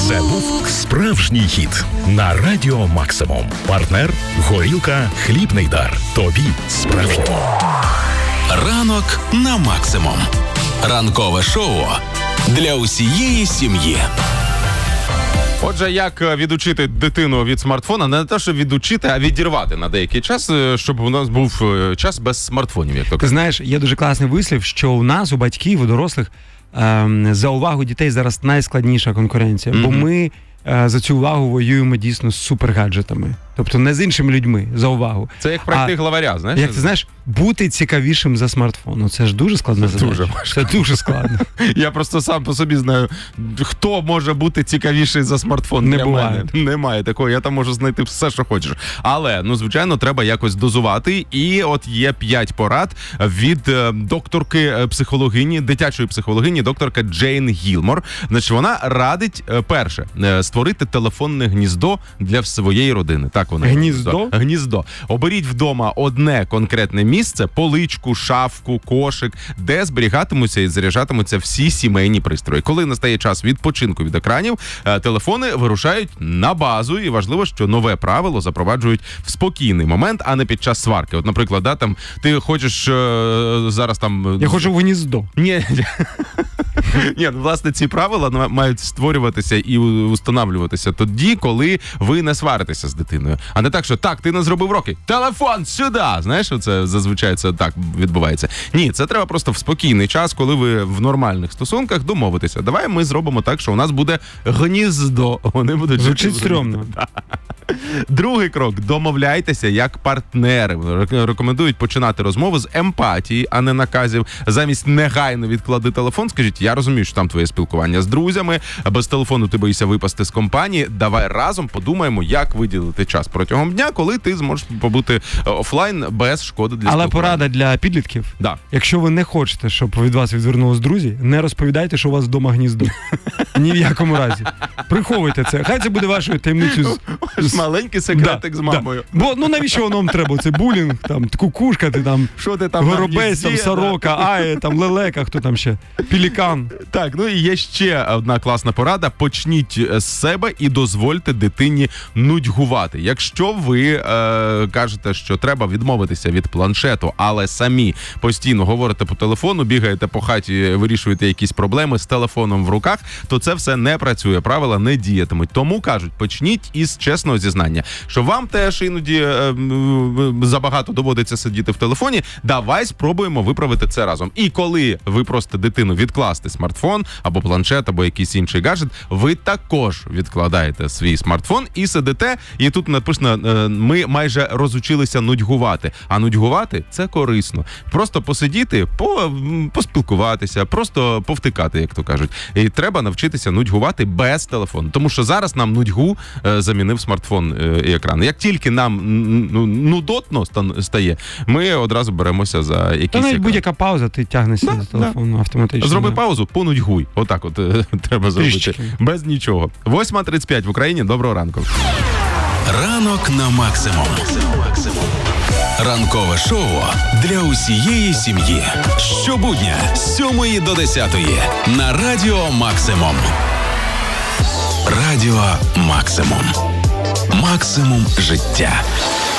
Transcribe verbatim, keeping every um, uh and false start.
Це був справжній хіт на Радіо Максимум. Партнер «Горілка. Хлібний дар». Тобі справжній. Ранок на Максимум. Ранкове шоу для усієї сім'ї. Отже, як відучити дитину від смартфона, не те, що відучити, а відірвати на деякий час, щоб у нас був час без смартфонів, як то кажуть. Ти знаєш, є дуже класний вислів, що у нас, у батьків, у дорослих, ем, за увагу дітей зараз найскладніша конкуренція, mm-hmm. бо ми е, за цю увагу воюємо дійсно з супергаджетами. Тобто не з іншими людьми, за увагу. Це як пройти а, главаря, знаєш? Як ти знаєш, бути цікавішим за смартфон. Ну, це ж дуже складна задача. Дуже важко. Це дуже складно. Я просто сам по собі знаю, хто може бути цікавіший за смартфон. Не для буває. Мене. Немає такого, я там можу знайти все, що хочеш. Але, ну, звичайно, треба якось дозувати. І от є п'ять порад від е, докторки психологині, дитячої психологині, докторка Джейн Гілмор. Значить, вона радить, е, перше, е, створити телефонне гніздо для своєї родини. Так вона. Гніздо? Гніздо. Оберіть вдома одне конкретне місце, поличку, шафку, кошик, де зберігатимуться і заряджатимуться всі сімейні пристрої. Коли настає час відпочинку від екранів, телефони вирушають на базу, і важливо, що нове правило запроваджують в спокійний момент, а не під час сварки. От, наприклад, да, там, ти хочеш е, зараз там... Я хочу в гніздо. Ні, Ні, власне, ці правила мають створюватися і установлюватися тоді, коли ви не сваритеся з дитиною. А не так, що так, ти не зробив уроки, телефон сюди! Знаєш, це зазвичай це так відбувається. Ні, це треба просто в спокійний час, коли ви в нормальних стосунках домовитеся. Давай ми зробимо так, що у нас буде гніздо. Вони будуть... Звучить стрьомно. Другий крок. Домовляйтеся як партнери. Рекомендують починати розмову з емпатії, а не наказів. Замість негайно відклади телефон, скажіть, я розумію, що там твоє спілкування з друзями, без телефону ти боїшся випасти з компанії. Давай разом подумаємо, як виділити час протягом дня, коли ти зможеш побути офлайн без шкоди для Але спілкування. порада для підлітків. Да. Якщо ви не хочете, щоб від вас відвернулись друзі, не розповідайте, що у вас вдома гніздо. Ні в якому разі. Приховуйте це. Хай це буде вашою таємницею. З... Маленький секретик да, з мамою. Да. Бо, ну навіщо воно вам треба? Це булінг, там, кукушка, ти там, що ти там горобець, там, сорока, да. Ає, там, лелека, хто там ще, пелікан. Так, ну і є ще одна класна порада. Почніть з себе і дозвольте дитині нудьгувати. Якщо ви е, кажете, що треба відмовитися від планшету, але самі постійно говорите по телефону, бігаєте по хаті, вирішуєте якісь проблеми з телефоном в руках, то це все не працює, правила не діятимуть. Тому кажуть, почніть із чесного зізнання, що вам теж іноді е, забагато доводиться сидіти в телефоні, давай спробуємо виправити це разом. І коли ви просите дитину відкласти смартфон, або планшет, або якийсь інший гаджет, ви також відкладаєте свій смартфон і сидите, і тут написано, е, ми майже розучилися нудьгувати. А нудьгувати – це корисно. Просто посидіти, по, поспілкуватися, просто повтикати, як то кажуть. І треба навчитися нудьгувати без телефону. Тому що зараз нам нудьгу е, замінив смартфон е, і екран. Як тільки нам ну, нудотно стає, ми одразу беремося за якийсь Та навіть екран. Будь-яка пауза, ти тягнешся да, до телефону да. автоматично. Зроби да. паузу, понудьгуй. Отак от е, треба зробити. Трішечки. Без нічого. восьма тридцять п'ять в Україні. Доброго ранку. Ранок на Максимум. Ранкове шоу для усієї сім'ї. Щобудня з сьомої до десятої на Радіо Максимум. Радіо Максимум. Максимум життя.